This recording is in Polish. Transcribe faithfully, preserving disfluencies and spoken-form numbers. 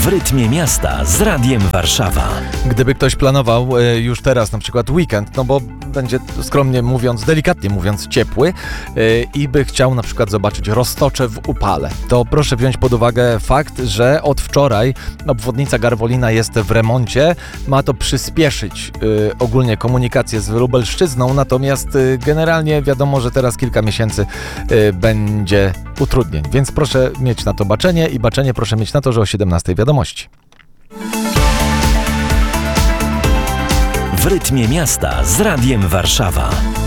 rytmie miasta z Radiem Warszawa. Gdyby ktoś planował e, już teraz na przykład weekend, no bo będzie skromnie mówiąc, delikatnie mówiąc ciepły e, i by chciał na przykład zobaczyć Roztocze w upale, to proszę wziąć pod uwagę fakt, że od wczoraj obwodnica Garwolina jest w remoncie. Ma to przyspieszyć e, ogólnie komunikację z Lubelszczyzną, natomiast e, generalnie wiadomo, że teraz kilka miesięcy e, będzie utrudnień, więc proszę mieć na to baczenie i baczenie proszę mieć na to, że o siedemnastej wiadomości. W rytmie miasta z Radiem Warszawa.